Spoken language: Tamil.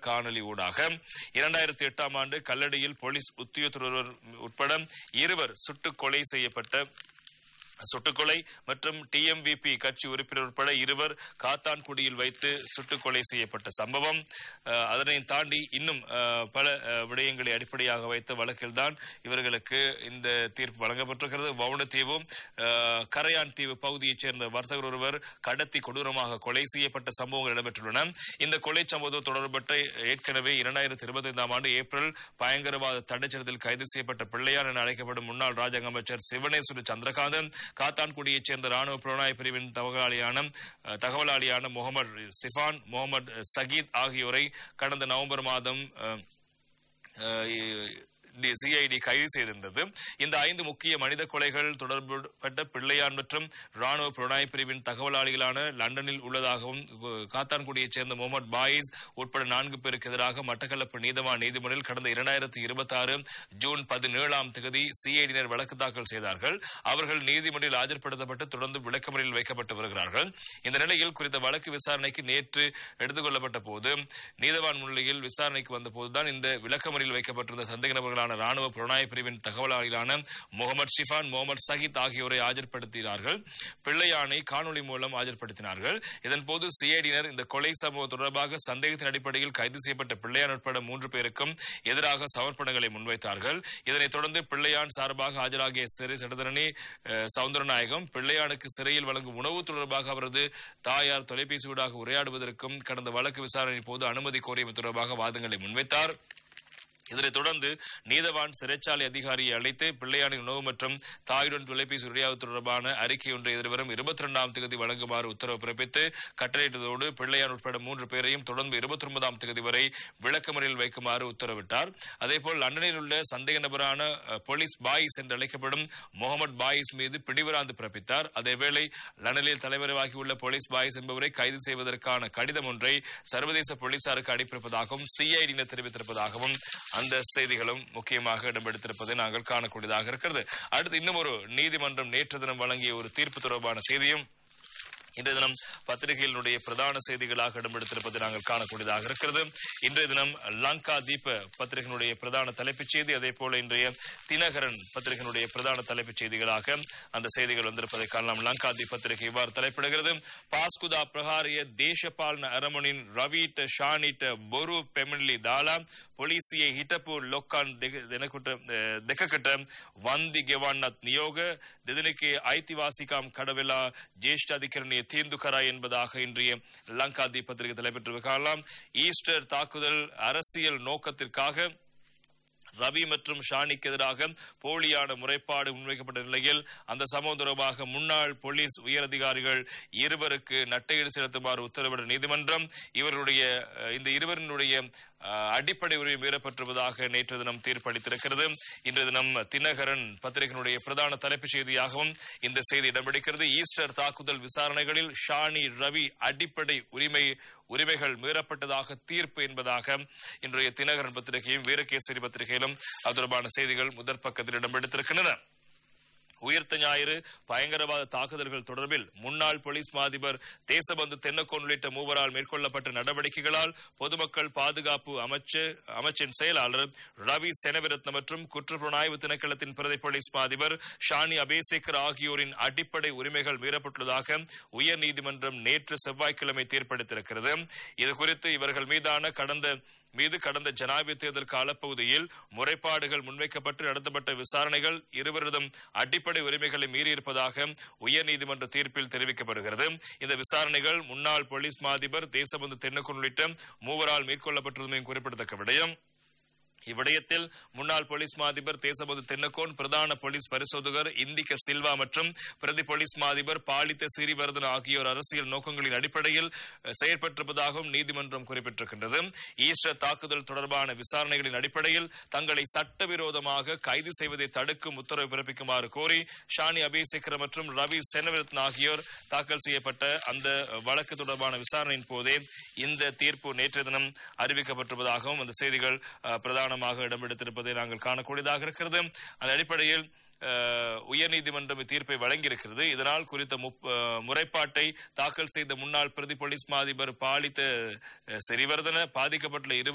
காணொலி ஊடாக 2008 ஆண்டு கல்லடியில் போலீஸ் உத்தியோகத்தர் உட்பட 2 சுட்டுக்கொலை மற்றும் டிஎம்விபி கட்சி உறுப்பினர் உட்பட 2 காத்தான்குடியில் வைத்து சுட்டுக்கொலை செய்யப்பட்ட சம்பவம். அதனை தாண்டி இன்னும் பல விடயங்களை அடிப்படையாக வைத்த வழக்கில்தான் இவர்களுக்கு இந்த தீர்ப்பு வழங்கப்பட்டிருக்கிறது. வவுணத்தீவு கரையான் தீவு பகுதியைச் சேர்ந்த வர்த்தகர் ஒருவர் கடத்தி கொடூரமாக கொலை செய்யப்பட்ட சம்பவங்கள் இடம்பெற்றுள்ளன. இந்த கொலை சம்பவம் தொடர்பட்ட ஏற்கனவே 2025 ஆண்டு ஏப்ரல் பயங்கரவாத தடைச்சட்டத்தில் கைது செய்யப்பட்ட பிள்ளையான் என அழைக்கப்படும் முன்னாள் ராஜாங்க அமைச்சர் சிவனேஸ்வர சந்திரகாந்தன், காத்தான்குடியைச் சேர்ந்த ராணுவ புலனாய்வு பிரிவின் தகவலாளியான முகமது சிஃபான், முகமது சகீத் ஆகியோரை கடந்த நவம்பர் மாதம் சிஐடி கைது செய்திருந்தது. இந்த 5 முக்கிய மனித கொலைகள் தொடர்புபட்ட பிள்ளையான் மற்றும் ராணுவ புலனாய்வு பிரிவின் தகவலாளிகளான லண்டனில் உள்ளதாகவும் காத்தான்குடியைச் சேர்ந்த முகமது பாயிஸ் உட்பட 4 பேருக்கு எதிராக மட்டக்களப்பு நீதவான் நீதிமன்றில் கடந்த 2026 ஜூன் 17 சிஐடியினர் வழக்கு தாக்கல் செய்தார்கள். அவர்கள் நீதிமன்றில் ஆஜர்படுத்தப்பட்டு தொடர்ந்து விளக்கமறியலில் வைக்கப்பட்டு வருகிறார்கள். இந்த நிலையில் குறித்த வழக்கு விசாரணைக்கு நேற்று எடுத்துக் கொள்ளப்பட்ட போது நீதவான் முன்னிலையில் விசாரணைக்கு வந்தபோதுதான் இந்த விளக்கமறியலில் வைக்கப்பட்டிருந்த சந்தேக நபர்களான ராணுவ புலனாய்வு பிரிவின் தகவலாளிகளான முகமது ஷிஃபான், முகமது சகீத் ஆகியோரை ஆஜர்படுத்தினார்கள். பிள்ளையானை காணொலி மூலம் ஆஜர்படுத்தினார்கள். இதன்போது சிஐடியினர் இந்த கொலை சம்பவம் தொடர்பாக சந்தேகத்தின் அடிப்படையில் கைது செய்யப்பட்ட பிள்ளையான் உட்பட 3 பேருக்கும் எதிராக சமர்ப்பணங்களை முன்வைத்தார்கள். இதனைத் தொடர்ந்து பிள்ளையான் சார்பாக ஆஜராகிய சிறை சட்டத்தரணி சவுந்தரநாயகம் பிள்ளையானுக்கு சிறையில் வழங்கும் உணவு தொடர்பாக அவரது தாயார் தொலைபேசி ஊடாக உரையாடுவதற்கும் கடந்த வழக்கு விசாரணையின் போது அனுமதி கோரியது தொடர்பாக வாதங்களை முன்வைத்தார். இதனைத் தொடர்ந்து நீதவான் சிறைச்சாலை அதிகாரியை அழைத்து பிள்ளையானின் உணவு மற்றும் தாயுடன் தொலைபேசி உரையாவது தொடர்பான அறிக்கை ஒன்றை எதிர்வரும் 22 வழங்குமாறு உத்தரவு பிறப்பித்து கட்டளையிட்டதோடு பிள்ளையான் உட்பட 3 பேரையும் தொடர்ந்து 29 வரை விளக்கமறியலில் வைக்குமாறு உத்தரவிட்டார். அதேபோல் லண்டனில் உள்ள சந்தேக நபரான போலீஸ் பாயிஸ் என்று அழைக்கப்படும் முகமது பாயிஸ் மீது பிடிவராந்து பிறப்பித்தார். அதேவேளை லண்டனில் தலைவராகியுள்ள போலீஸ் பாயிஸ் என்பவரை கைது செய்வதற்கான கடிதம் ஒன்றை சர்வதேச போலீசாருக்கு அனுப்பியிருப்பதாகவும் சிஐடியினர் தெரிவித்திருப்பதாகவும் அந்த செய்திகளும் முக்கியமாக இடம்பெடுத்திருப்பதை நாங்கள் காணக்கூடியதாக இருக்கிறது. அடுத்து இன்னும் ஒரு நீதிமன்றம் நேற்று தினம் வழங்கிய ஒரு தீர்ப்பு தொடர்பான செய்தியும் இன்றைய தினம் பத்திரிகைகளுடைய பிரதான செய்திகளாக இடம்பெடுத்திருப்பதை நாங்கள் காணக்கூடியதாக இருக்கிறது. இன்றைய தினம் லங்கா தீப பத்திரிகையினுடைய பிரதான தலைப்புச் செய்தி, அதே போல இன்றைய தினகரன் பத்திரிகையினுடைய பிரதான தலைப்புச் செய்திகளாக அந்த செய்திகள் வந்திருப்பதை காணலாம். லங்கா தீப பத்திரிகை இவ்வாறு தலைப்பிடுகிறது. பாஸ்குதா பிரகாரிய தேசபாலன அரமனின் ரவீட் ஷானிட் பொரு பெமிலி தாலா ಪೊಲೀಸಿಯೇ ಹಿಟಪು ಲೊಕ್ಕಾನ್ ದೆಕಕಟ ವಂದಿ ಗೆವಾನ್ನತ್ ನಿಯೋಗ ದಿನಕ್ಕೆ ಐತಿಹಾಸಿಕಾಂ கடவெல ஜேஷ்டாதிகரணிய தீர்ந்துகரா என்பதாக இன்றைய லங்கா தீப பத்திரிகை தலைப்பெற்று காணலாம். ஈஸ்டர் தாக்குதல் அரசியல் நோக்கத்திற்காக ரவி மற்றும் ஷானிக்கு எதிராக போலியான முறைப்பாடு முன்வைக்கப்பட்ட நிலையில் அந்த சம்பவம் தொடர்பாக முன்னாள் போலீஸ் உயரதிகாரிகள் 2 நட்டையீடு செலுத்துமாறு உத்தரவிட நீதிமன்றம் இந்த இருவரினுடைய அடிப்படை உரிமை மீறப்பட்டிருப்பதாக நேற்று தினம் தீர்ப்பளித்திருக்கிறது. இன்று தினம் தினகரன் பத்திரிகையினுடைய பிரதான தலைப்புச் செய்தியாகவும் இந்த செய்தி இடம்பிடிக்கிறது. ஈஸ்டர் தாக்குதல் விசாரணைகளில் ஷானி ரவி அடிப்படை உரிமைகள் மீறப்பட்டதாக தீர்ப்பு என்பதாக இன்றைய தினகரன் பத்திரிகையும் வீரகேசரி பத்திரிகையிலும் அது தொடர்பான செய்திகள் முதற் பக்கத்தில் இடம்பெடுத்திருக்கின்றன. உயிர்த்த ஞாயிறு பயங்கரவாத தாக்குதல்கள் தொடர்பில் முன்னாள் போலீஸ் மாதிபர் தேசபந்து தென்னக்கோன் உள்ளிட்ட 3 மேற்கொள்ளப்பட்ட நடவடிக்கைகளால் பொதுமக்கள் பாதுகாப்பு அமைச்சின் செயலாளர் ரவி செனவிரத்ன மற்றும் குற்றப்புலனாய்வு திணைக்களத்தின் பிரதி போலீஸ் மாதிபர் ஷானி அபேசேகர் ஆகியோரின் அடிப்படை உரிமைகள் மீறப்பட்டுள்ளதாக உயர் நீதிமன்றம் நேற்று செவ்வாய்க்கிழமை தீர்ப்பளித்திருக்கிறது. இதுகுறித்து இவர்கள் கடந்த ஜனாதிபதி தேர்தல் காலப்பகுதியில் முறைப்பாடுகள் முன்வைக்கப்பட்டு நடத்தப்பட்ட விசாரணைகள் இருவரதும் அடிப்படை உரிமைகளை மீறியிருப்பதாக உயர்நீதிமன்ற தீர்ப்பில் தெரிவிக்கப்படுகிறது. இந்த விசாரணைகள் முன்னாள் போலீஸ் மாதிபர் தேசபந்து தென்னக்கோன் உள்ளிட்ட 3 மேற்கொள்ளப்பட்டிருந்தமையும் குறிப்பிடத்தக்க விடயம். இவ்விடயத்தில் முன்னாள் போலீஸ் மாதிபர் தேசபந்து தென்னக்கோன், பிரதான போலீஸ் பரிசோதகர் இந்திக சில்வா மற்றும் பிரதி போலீஸ் மாதிபர் பாலித்த சிறிவர்தன் ஆகியோர் அரசியல் நோக்கங்களின் அடிப்படையில் செயற்பட்டிருப்பதாகவும் நீதிமன்றம் குறிப்பிட்டிருக்கின்றது. ஈஸ்டர் தாக்குதல் தொடர்பான விசாரணைகளின் அடிப்படையில் தங்களை சட்டவிரோதமாக கைது செய்வதை தடுக்கும் உத்தரவு பிறப்பிக்குமாறு கோரி ஷானி அபேசேகர் மற்றும் ரவி செனவிரத்ன ஆகியோர் தாக்கல் செய்யப்பட்ட அந்த வழக்கு தொடர்பான விசாரணையின் போதே இந்த தீர்ப்பு நேற்றைய தினம் அறிவிக்கப்பட்டிருப்பதாகவும் அந்த செய்திகள் பிரதான இடம்பெடுத்திருப்பதை நாங்கள் காணக்கூடியதாக இருக்கிறது. அந்த அடிப்படையில் உயர்நீதிமன்றம் தீர்ப்பை வழங்கியிருக்கிறது. இதனால் குறித்த முறைப்பாட்டை தாக்கல் செய்த முன்னாள் பிரதி போலீஸ் மாதிபர் பாலித்த சிறிவர்தன பாதிக்கப்பட்டுள்ள